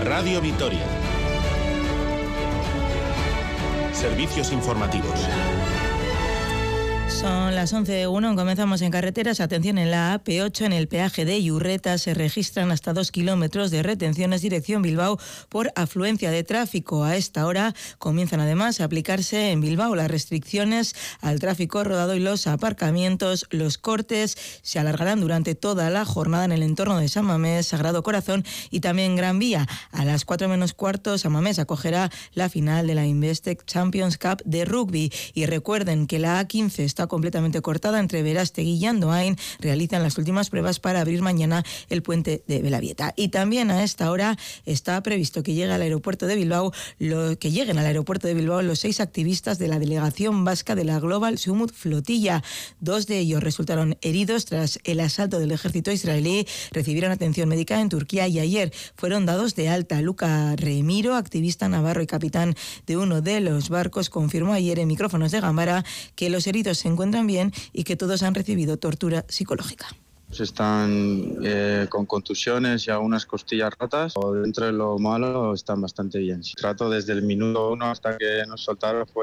Radio Vitoria. Servicios informativos. Son las 11:01, comenzamos en carreteras. Atención, en la AP8, en el peaje de Iurreta, se registran hasta 2 kilómetros de retenciones dirección Bilbao por afluencia de tráfico. A esta hora comienzan además a aplicarse en Bilbao las restricciones al tráfico rodado y los aparcamientos. Los cortes se alargarán durante toda la jornada en el entorno de San Mamés, Sagrado Corazón y también Gran Vía. A las 4 menos cuarto, San Mamés acogerá la final de la Investec Champions Cup de rugby. Y recuerden que la A15 está completamente cortada entre Verástegui y Andoain. Realizan las últimas pruebas para abrir mañana el puente de Belavieta. Y también a esta hora está previsto que lleguen al aeropuerto de Bilbao los 6 activistas de la delegación vasca de la Global Summit Flotilla. 2 de ellos resultaron heridos tras el asalto del ejército israelí. Recibieron atención médica en Turquía y ayer fueron dados de alta. Luca Remiro, activista navarro y capitán de uno de los barcos, confirmó ayer en micrófonos de Gambara que los heridos se encuentran bien y que todos han recibido tortura psicológica. Están con contusiones y algunas costillas rotas, o dentro de lo malo están bastante bien. Trato desde el minuto 1 hasta que nos soltaron fue